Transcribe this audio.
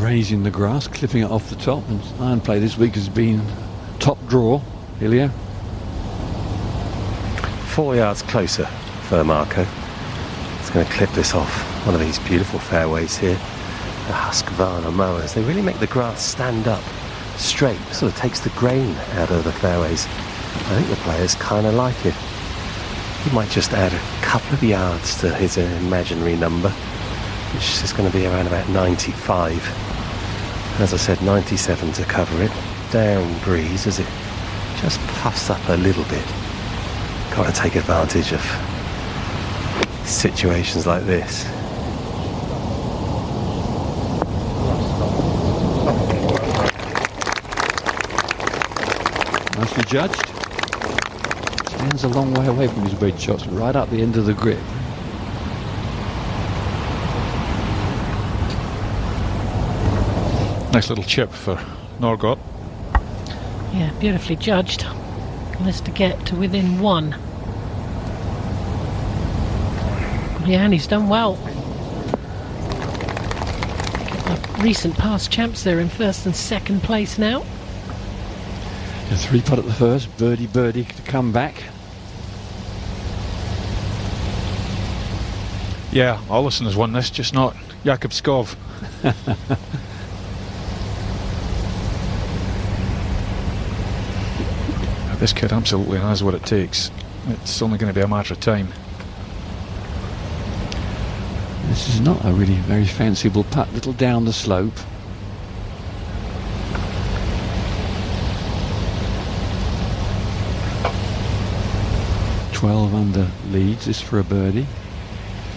grazing the grass, clipping it off the top, and iron play this week has been top draw. Ilya. 4 yards closer for Marco. He's going to clip this off one of these beautiful fairways here. The Husqvarna mowers, they really make the grass stand up straight, sort of takes the grain out of the fairways. I think the players kind of like it. He might just add a couple of yards to his imaginary number, which is going to be around about 95. As I said, 97 to cover it. Down breeze as it just puffs up a little bit. Got to take advantage of situations like this. Nicely judged. Stands a long way away from his wedge shots, right up the end of the grip. Nice little chip for Norgott. Yeah, beautifully judged. This to get to within one. Yeah, and he's done well. The recent past champs there in first and second place now. A 3-putt at the first, birdie to come back. Yeah, Ollison has won this, just not Jakob Skov. This kid absolutely has what it takes. It's only going to be a matter of time. This is not a really very fanciful putt, little down the slope. .12 under leads, this for a birdie.